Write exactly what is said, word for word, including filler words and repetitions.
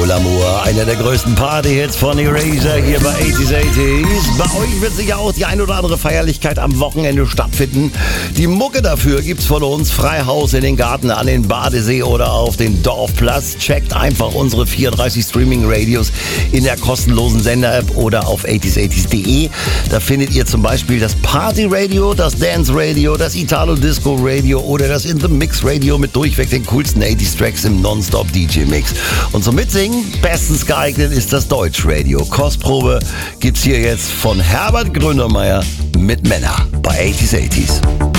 L'amour, einer der größten Party-Hits von Erasure hier bei achtziger achtzig. Bei euch wird sicher auch die ein oder andere Feierlichkeit am Wochenende stattfinden. Die Mucke dafür gibt's von uns. Freihaus in den Garten, an den Badesee oder auf den Dorfplatz. Checkt einfach unsere vierunddreißig Streaming-Radios in der kostenlosen Sender-App oder auf achtziger achtzig punkt de. Da findet ihr zum Beispiel das Party-Radio, das Dance-Radio, das Italo-Disco-Radio oder das In-the-Mix-Radio mit durchweg den coolsten achtziger-Tracks im Non-Stop-D J-Mix. Und zum Mitsingen bestens geeignet ist das Deutsch-Radio. Kostprobe gibt's hier jetzt von Herbert Grönemeyer mit Männer bei achtziger achtzig.